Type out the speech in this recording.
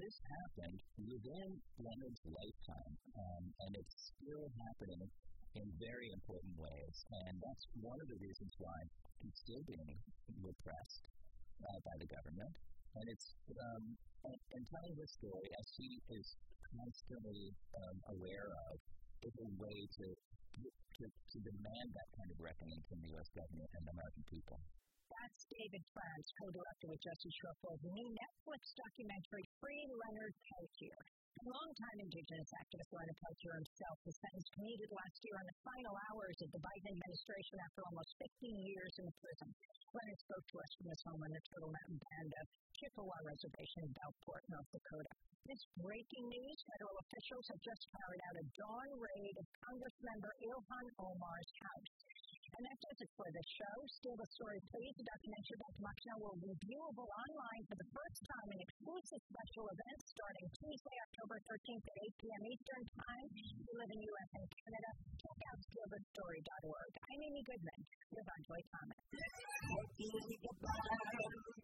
this happened within Leonard's lifetime, and it's still happening in very important ways. And that's one of the reasons why he's still being repressed by the government. And it's and telling this story, as he is constantly aware of, is a way to demand that kind of reckoning from the U.S. government and the American people. That's David Frantz, co-director with Jesse Schroepfel's new Netflix documentary, Free Leonard Peltier. Longtime Indigenous activist Leonard Peltier himself was sentenced commuted last year on the final hours of the Biden administration after almost 15 years in prison. Leonard spoke to us from his home on the Turtle Mountain Band of Chippewa Reservation in Bellport, North Dakota. This breaking news: federal officials have just carried out a dawn raid of Congressmember Ilhan Omar's house. And that does it for this show. Steal the story, please. The documentary about Moxnell will be viewable online for the first time in exclusive special events starting Tuesday, October 13th at 8 p.m. Eastern Time. If you live in the U.S. and Canada, check out stealthestory.org. I'm Amy Goodman. Here's on Joy Thomas.